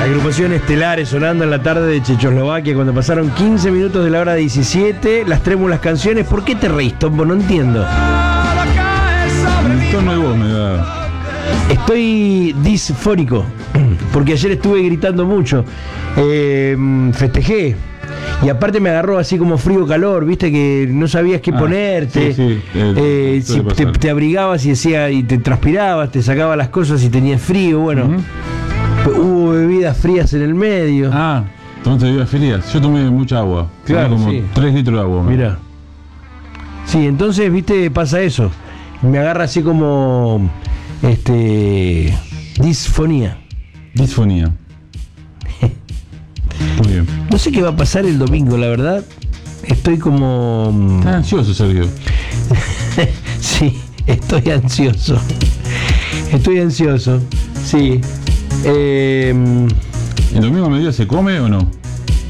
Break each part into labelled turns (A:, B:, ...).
A: Agrupación Estelares sonando en la tarde de Checoslovaquia cuando pasaron 15 minutos de la hora 17. Las trémulas canciones. ¿Por qué te reís, Tombo? No entiendo.
B: El tono de voz me da.
A: Estoy disfórico porque ayer estuve gritando mucho. Festejé. Y aparte me agarró así como frío-calor, viste que no sabías qué ponerte.
B: Sí,
A: si te abrigabas y decía y te transpirabas, te sacaba las cosas y tenías frío. Bueno, hubo bebidas frías en el medio.
B: ¿Tomaste bebidas frías? Yo tomé mucha agua.
A: Claro,
B: como 3 litros de agua.
A: Mira. Sí, entonces, viste, pasa eso. Me agarra así como disfonía.
B: Muy bien.
A: No sé qué va a pasar el domingo, la verdad. Estoy como...
B: ¿Estás ansioso, Sergio?
A: Sí, estoy ansioso. Sí.
B: ¿El domingo a mediodía se come o no?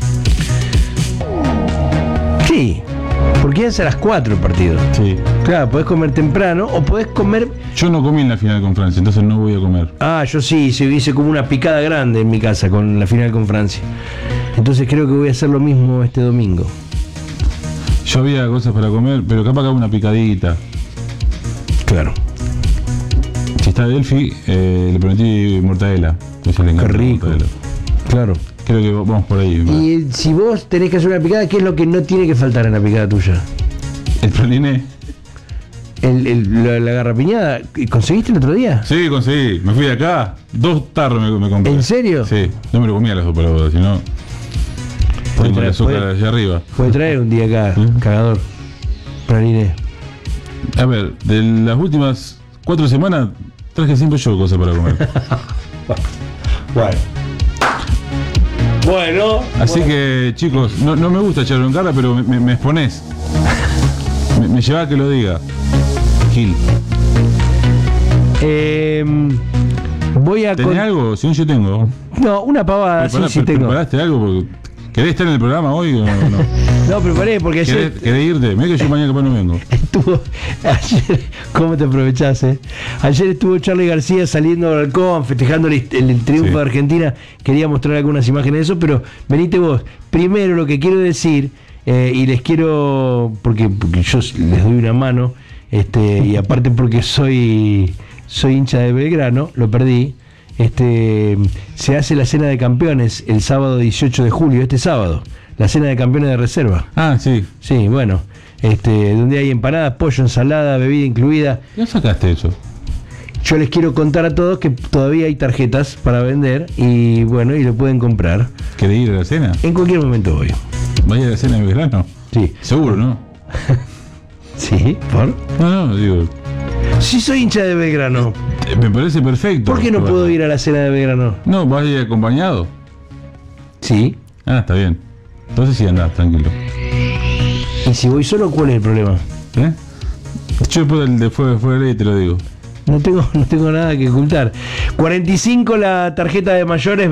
A: Sí, porque es a las 4 el partido.
B: Sí.
A: Claro, podés comer temprano o podés comer...
B: Yo no comí en la final con Francia, entonces no voy a comer.
A: Yo sí, se hice como una picada grande en mi casa con la final con Francia. Entonces creo que voy a hacer lo mismo este domingo.
B: Yo había cosas para comer, pero capaz que hago una picadita.
A: Claro.
B: Si está Delphi, le prometí mortadela.
A: Qué rico. Claro.
B: Creo que vamos por ahí.
A: Y si vos tenés que hacer una picada, ¿qué es lo que no tiene que faltar en la picada tuya?
B: El praliné.
A: La garrapiñada, ¿conseguiste el otro día?
B: Sí, conseguí. Me fui de acá. 2 tarros me compré.
A: ¿En serio?
B: Sí. No me lo comía las 2 para vos, si no... Tengo el azúcar allá arriba.
A: Puede traer un día acá, cagador. Praliné.
B: A ver, de las últimas 4 semanas traje siempre yo cosas para comer.
A: Bueno.
B: Así que, chicos, no me gusta echarlo en cara, pero me exponés. Me lleva a que lo diga. Gil.
A: Voy a...
B: ¿Tenés algo? Si no, yo tengo.
A: No, una pavada, sí tengo.
B: ¿Preparaste algo? Porque ¿querés estar en el programa hoy o no?
A: No, preparé porque ayer...
B: ¿Querés irte? Mirá que yo mañana capaz no vengo.
A: Ayer, ¿cómo te aprovechás, Ayer estuvo Charly García saliendo al balcón, festejando el triunfo de Argentina. Quería mostrar algunas imágenes de eso, pero venite vos. Primero lo que quiero decir, y les quiero, porque yo les doy una mano, y aparte porque soy hincha de Belgrano, lo perdí. Se hace la cena de campeones el sábado 18 de julio, este sábado, la cena de campeones de reserva.
B: Sí.
A: Sí, bueno, donde hay empanadas, pollo, ensalada, bebida incluida.
B: ¿Ya sacaste eso?
A: Yo les quiero contar a todos que todavía hay tarjetas para vender y bueno, y lo pueden comprar.
B: ¿Querés ir a la cena?
A: En cualquier momento voy.
B: ¿Vaya a la cena de Belgrano?
A: Sí.
B: Seguro, ¿no?
A: Sí, ¿por?
B: No, digo...
A: Sí, soy hincha de Belgrano.
B: Me parece perfecto.
A: ¿Por qué no puedo ir a la cena de Belgrano?
B: No, ¿vas a ir acompañado?
A: Sí.
B: Está bien. Entonces sí andás, tranquilo.
A: ¿Y si voy solo, cuál es el problema?
B: Yo después de fuera de ley te lo digo.
A: No tengo nada que ocultar. 45 la tarjeta de mayores.